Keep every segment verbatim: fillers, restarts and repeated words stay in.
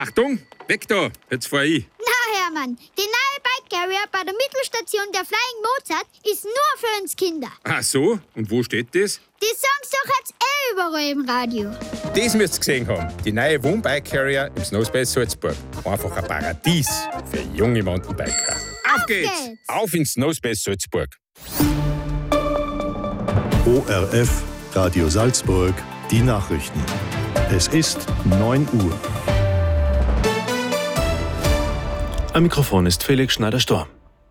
Achtung, weg da, jetzt fahr ich. Na Hermann, die neue Bike Carrier bei der Mittelstation der Flying Mozart ist nur für uns Kinder. Ach so, und wo steht das? Die sagen's doch jetzt eh überall im Radio. Das müsst ihr gesehen haben. Die neue Wohn-Bike Carrier im Snowspace Salzburg. Einfach ein Paradies für junge Mountainbiker. Auf, Auf geht's. geht's! Auf ins Snowspace Salzburg. O R F, Radio Salzburg, die Nachrichten. Es ist neun Uhr. Am Mikrofon ist Felix Schneider-Storr.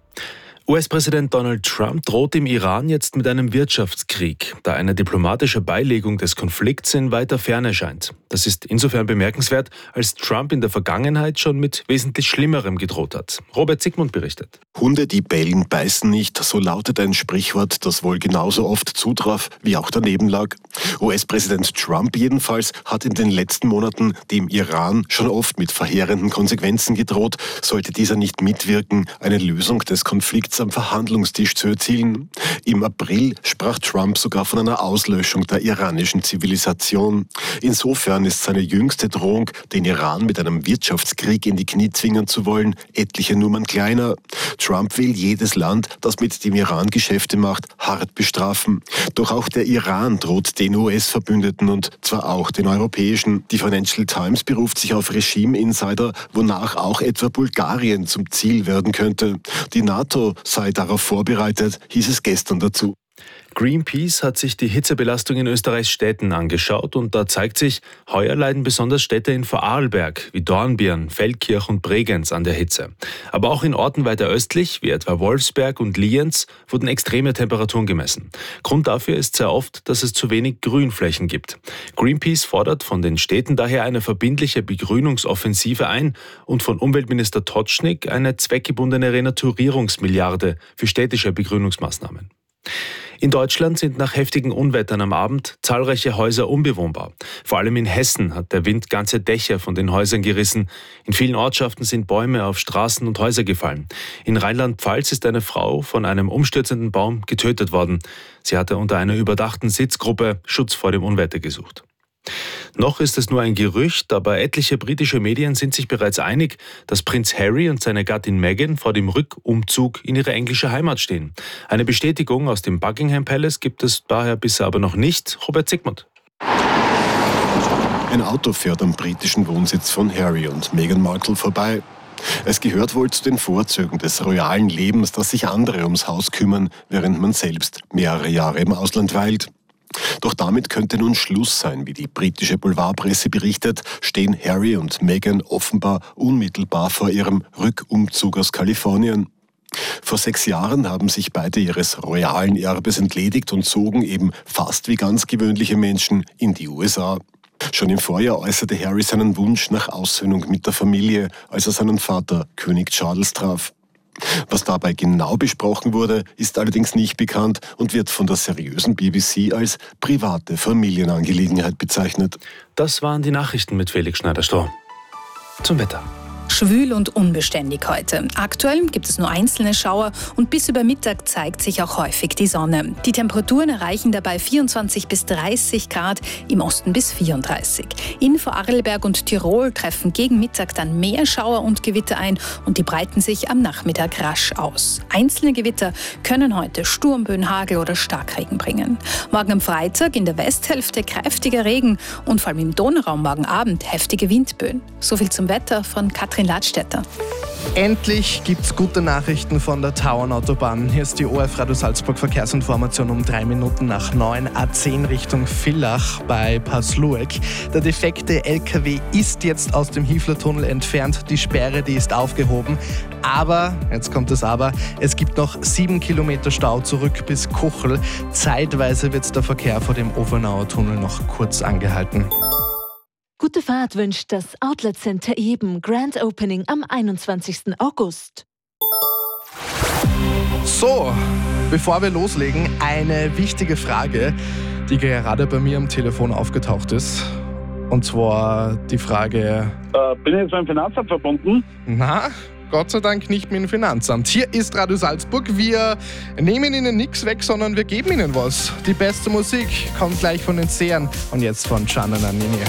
U S-Präsident Donald Trump droht dem Iran jetzt mit einem Wirtschaftskrieg, da eine diplomatische Beilegung des Konflikts in weiter Ferne scheint. Das ist insofern bemerkenswert, als Trump in der Vergangenheit schon mit wesentlich Schlimmerem gedroht hat. Robert Zygmunt berichtet. Hunde, die bellen, beißen nicht, so lautet ein Sprichwort, das wohl genauso oft zutraf, wie auch daneben lag. U S-Präsident Trump jedenfalls hat in den letzten Monaten dem Iran schon oft mit verheerenden Konsequenzen gedroht, sollte dieser nicht mitwirken, eine Lösung des Konflikts am Verhandlungstisch zu erzielen. Im April sprach Trump sogar von einer Auslöschung der iranischen Zivilisation. Insofern ist seine jüngste Drohung, den Iran mit einem Wirtschaftskrieg in die Knie zwingen zu wollen, etliche Nummern kleiner. Trump will jedes Land, das mit dem Iran Geschäfte macht, hart bestrafen. Doch auch der Iran droht den U S-Verbündeten und zwar auch den europäischen. Die Financial Times beruft sich auf Regime-Insider, wonach auch etwa Bulgarien zum Ziel werden könnte. Die NATO sei darauf vorbereitet, hieß es gestern dazu. Greenpeace hat sich die Hitzebelastung in Österreichs Städten angeschaut und da zeigt sich, heuer leiden besonders Städte in Vorarlberg wie Dornbirn, Feldkirch und Bregenz an der Hitze. Aber auch in Orten weiter östlich, wie etwa Wolfsberg und Lienz, wurden extreme Temperaturen gemessen. Grund dafür ist sehr oft, dass es zu wenig Grünflächen gibt. Greenpeace fordert von den Städten daher eine verbindliche Begrünungsoffensive ein und von Umweltminister Totschnig eine zweckgebundene Renaturierungsmilliarde für städtische Begrünungsmaßnahmen. In Deutschland sind nach heftigen Unwettern am Abend zahlreiche Häuser unbewohnbar. Vor allem in Hessen hat der Wind ganze Dächer von den Häusern gerissen. In vielen Ortschaften sind Bäume auf Straßen und Häuser gefallen. In Rheinland-Pfalz ist eine Frau von einem umstürzenden Baum getötet worden. Sie hatte unter einer überdachten Sitzgruppe Schutz vor dem Unwetter gesucht. Noch ist es nur ein Gerücht, aber etliche britische Medien sind sich bereits einig, dass Prinz Harry und seine Gattin Meghan vor dem Rückumzug in ihre englische Heimat stehen. Eine Bestätigung aus dem Buckingham Palace gibt es daher bisher aber noch nicht. Robert Zygmunt. Ein Auto fährt am britischen Wohnsitz von Harry und Meghan Markle vorbei. Es gehört wohl zu den Vorzügen des royalen Lebens, dass sich andere ums Haus kümmern, während man selbst mehrere Jahre im Ausland weilt. Doch damit könnte nun Schluss sein. Wie die britische Boulevardpresse berichtet, stehen Harry und Meghan offenbar unmittelbar vor ihrem Rückumzug aus Kalifornien. Vor sechs Jahren haben sich beide ihres royalen Erbes entledigt und zogen eben fast wie ganz gewöhnliche Menschen in die U S A. Schon im Vorjahr äußerte Harry seinen Wunsch nach Aussöhnung mit der Familie, als er seinen Vater König Charles traf. Was dabei genau besprochen wurde, ist allerdings nicht bekannt und wird von der seriösen B B C als private Familienangelegenheit bezeichnet. Das waren die Nachrichten mit Felix Schneider-Storr. Zum Wetter. Schwül und unbeständig heute. Aktuell gibt es nur einzelne Schauer und bis über Mittag zeigt sich auch häufig die Sonne. Die Temperaturen erreichen dabei vierundzwanzig bis dreißig Grad, im Osten bis vierunddreißig. In Vorarlberg und Tirol treffen gegen Mittag dann mehr Schauer und Gewitter ein und die breiten sich am Nachmittag rasch aus. Einzelne Gewitter können heute Sturmböen, Hagel oder Starkregen bringen. Morgen am Freitag in der Westhälfte kräftiger Regen und vor allem im Donauraum morgen Abend heftige Windböen. Soviel zum Wetter von Katrin Ladstätter. Endlich gibt's gute Nachrichten von der Tauernautobahn. Hier ist die O R F Radio Salzburg Verkehrsinformation um drei Minuten nach neun, A zehn Richtung Villach bei Pasluek. Der defekte L K W ist jetzt aus dem Hiefler-Tunnel entfernt. Die Sperre, die ist aufgehoben. Aber, jetzt kommt das Aber, es gibt noch sieben Kilometer Stau zurück bis Kuchel. Zeitweise wird der Verkehr vor dem Ofenauer Tunnel noch kurz angehalten. Gute Fahrt wünscht das Outlet Center Eben. Grand Opening am einundzwanzigsten August. So, bevor wir loslegen, eine wichtige Frage, die gerade bei mir am Telefon aufgetaucht ist. Und zwar die Frage... Äh, bin ich jetzt beim Finanzamt verbunden? Na, Gott sei Dank nicht mit dem Finanzamt. Hier ist Radio Salzburg. Wir nehmen Ihnen nichts weg, sondern wir geben Ihnen was. Die beste Musik kommt gleich von den Sehern und jetzt von Gianna Nannini.